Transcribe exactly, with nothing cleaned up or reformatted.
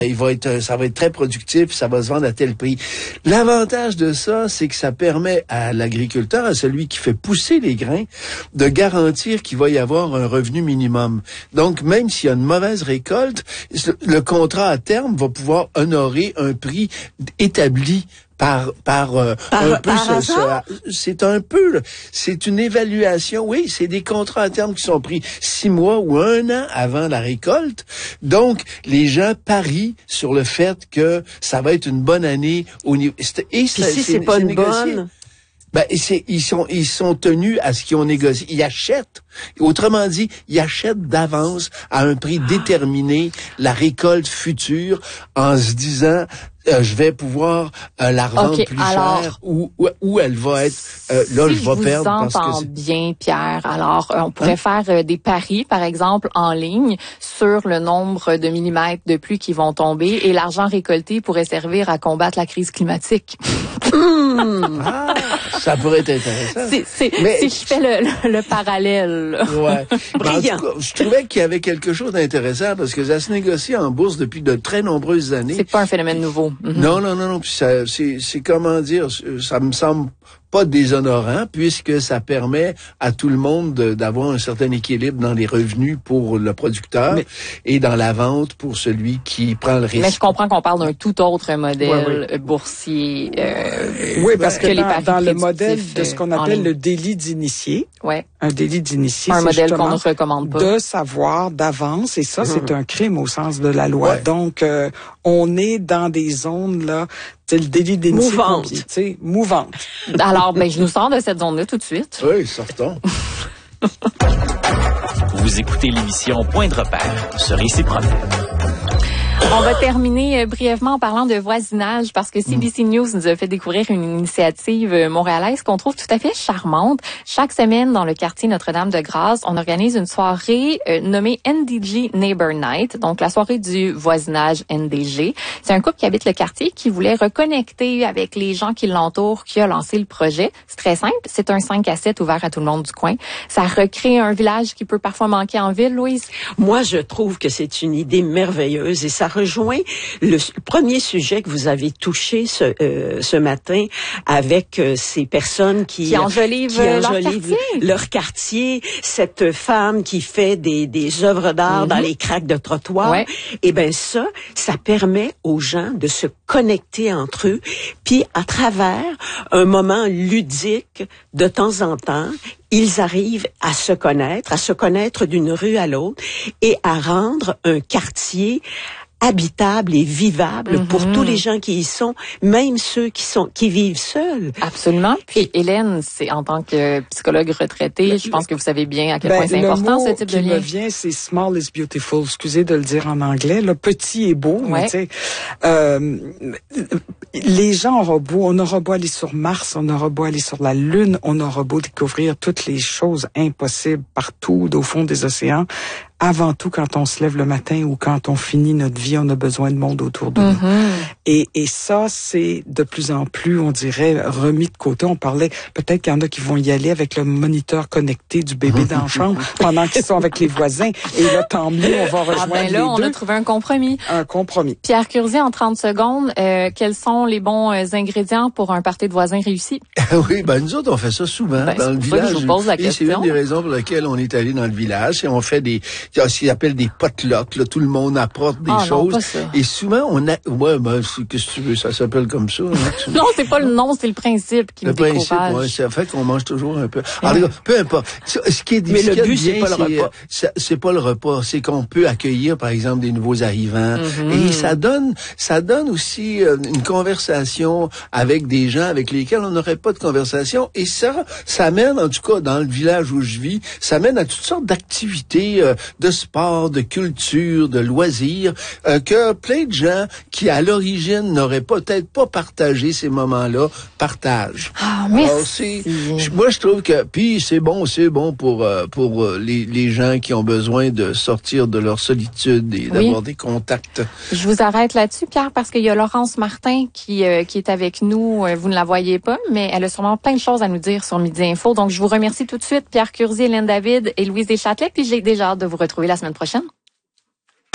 il va être, ça va être très productif, ça va se vendre à tel prix. L'avantage de ça, c'est que ça permet à l'agriculteur, à celui qui fait pousser les grains, de garantir qu'il va y avoir un revenu minimum. Donc, même s'il y a une mauvaise récolte, le contrat à terme va pouvoir honorer un prix établi par par, euh, par un peu par ce, ce, c'est un peu c'est une évaluation, oui, c'est des contrats à terme qui sont pris six mois ou un an avant la récolte. Donc les gens parient sur le fait que ça va être une bonne année au niveau et ça, si c'est, c'est pas c'est une négocié. bonne Ben, c'est, ils sont, ils sont tenus à ce qu'ils ont négocié. Ils achètent. Autrement dit, ils achètent d'avance à un prix déterminé la récolte future en se disant, euh, je vais pouvoir euh, la revendre okay, plus alors, cher ou, ou, ou elle va être, euh, là, si je vais je perdre. vous parce entends que bien, Pierre, alors, euh, on pourrait hein? faire euh, des paris, par exemple, en ligne sur le nombre de millimètres de pluie qui vont tomber et l'argent récolté pourrait servir à combattre la crise climatique. Ah, ça pourrait être intéressant. C'est, c'est, Mais, si je fais le, le, le parallèle. Ouais. En tout cas, je trouvais qu'il y avait quelque chose d'intéressant parce que ça se négocie en bourse depuis de très nombreuses années. C'est pas un phénomène nouveau. Mm-hmm. Non, non, non, non. Puis ça, c'est, c'est comment dire, ça me semble pas déshonorant puisque ça permet à tout le monde de, d'avoir un certain équilibre dans les revenus pour le producteur mais, et dans la vente pour celui qui prend le risque. Mais je comprends qu'on parle d'un tout autre modèle ouais, ouais. boursier. Euh, oui, parce que, que les dans, dans le modèle de ce qu'on appelle le délit d'initié, ouais. un délit d'initié, un c'est modèle justement qu'on ne recommande pas. De savoir d'avance, et ça, mmh. c'est un crime au sens de la loi. Ouais. Donc, euh, on est dans des zones là. C'est le délit d'initié. Mouvante. Tu sais, mouvante. Alors, ben, je nous sors de cette zone-là tout de suite. Oui, sortons. Vous écoutez l'émission Point de repère sur Ici Promet. On va terminer euh, brièvement en parlant de voisinage parce que C B C News nous a fait découvrir une initiative euh, montréalaise qu'on trouve tout à fait charmante. Chaque semaine, dans le quartier Notre-Dame-de-Grâce, on organise une soirée euh, nommée N D G Neighbor Night, donc la soirée du voisinage N D G. C'est un couple qui habite le quartier qui voulait reconnecter avec les gens qui l'entourent, qui a lancé le projet. C'est très simple, c'est un cinq à sept ouvert à tout le monde du coin. Ça recrée un village qui peut parfois manquer en ville, Louise. Moi, je trouve que c'est une idée merveilleuse et ça rejoint le premier sujet que vous avez touché ce, euh, ce matin avec euh, ces personnes qui, qui enjolivent, qui enjolivent leur, quartier. leur quartier, cette femme qui fait des, des œuvres d'art mm-hmm. dans les craques de trottoir. Ouais. Et ben ça, ça permet aux gens de se connecter entre eux, puis à travers un moment ludique de temps en temps, ils arrivent à se connaître, à se connaître d'une rue à l'autre et à rendre un quartier habitable et vivable mm-hmm. pour tous les gens qui y sont, même ceux qui sont qui vivent seuls. Absolument. Puis et, Hélène, c'est en tant que psychologue retraitée, je pense que vous savez bien à quel ben, point c'est important ce type de lien. Le mot qui me vient, c'est small is beautiful. Excusez de le dire en anglais. Le petit est beau. Ouais. Mais, tu sais, euh, les gens auront beau, on aura beau aller sur Mars, on aura beau aller sur la Lune, on aura beau découvrir toutes les choses impossibles partout au fond des océans. Avant tout, quand on se lève le matin ou quand on finit notre vie, on a besoin de monde autour de mm-hmm. nous. Et, et ça, c'est de plus en plus, on dirait, remis de côté. On parlait, peut-être qu'il y en a qui vont y aller avec le moniteur connecté du bébé dans la chambre pendant qu'ils sont avec les voisins. Et là, tant mieux, on va rejoindre ah ben là, les on deux. a trouvé un compromis. Un compromis. Pierre Curzi, en trente secondes, euh, quels sont les bons euh, ingrédients pour un party de voisins réussi? Oui, ben nous autres, on fait ça souvent ben, dans le c'est village. Que je vous pose la et question. c'est une des raisons pour lesquelles on est allé dans le village. Et on fait des, ce qu'ils appellent des potlucks, là. Tout le monde apporte des ah, choses. Non, pas ça. Et souvent, on a, ouais, ben, qu'est-ce que tu veux, ça s'appelle comme ça. Hein, tu... non, c'est pas le nom, c'est le principe qui le me principe, décourage. ouais, c'est en fait qu'on mange toujours un peu. Alors, peu importe. Ce qui est Mais le but, bien, c'est pas le repas. C'est, c'est pas le repas. C'est qu'on peut accueillir, par exemple, des nouveaux arrivants. Mm-hmm. Et ça donne, ça donne aussi euh, une conversation avec des gens avec lesquels on n'aurait pas de conversation. Et ça, ça mène, en tout cas, dans le village où je vis, ça mène à toutes sortes d'activités, euh, de sport, de culture, de loisirs, euh, que plein de gens qui, à l'origine, n'auraient peut-être pas partagé ces moments-là, partagent. Ah, merci. Alors, c'est, moi, je trouve que, puis c'est bon, c'est bon pour euh, pour euh, les, les gens qui ont besoin de sortir de leur solitude et oui. d'avoir des contacts. Je vous arrête là-dessus, Pierre, parce qu'il y a Laurence Martin qui euh, qui est avec nous. Vous ne la voyez pas, mais elle a sûrement plein de choses à nous dire sur Midi Info. Donc, je vous remercie tout de suite, Pierre Curzi, Hélène David et Louise Deschâtelet, puis j'ai déjà hâte de vous retrouver la semaine prochaine.